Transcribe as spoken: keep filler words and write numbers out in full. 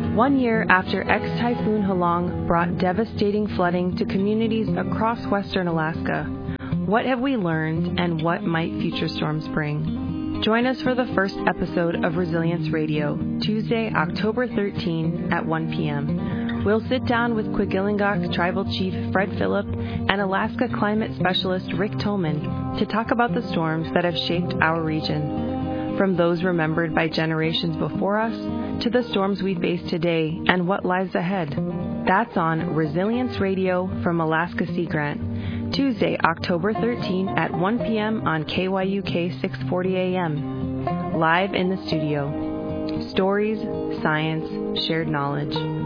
One year after ex-Typhoon Halong brought devastating flooding to communities across western Alaska, what have we learned and what might future storms bring? Join us for the first episode of Resilience Radio, Tuesday, October thirteenth at one p.m. We'll sit down with Kwigillingok Tribal Chief Fred Phillip and Alaska Climate Specialist Rick Tolman to talk about the storms that have shaped our region. From those remembered by generations before us to the storms we face today and what lies ahead. That's on Resilience Radio from Alaska Sea Grant, Tuesday, October thirteenth at one p.m. on K Y U K six forty a.m. Live in the studio. Stories, science, shared knowledge.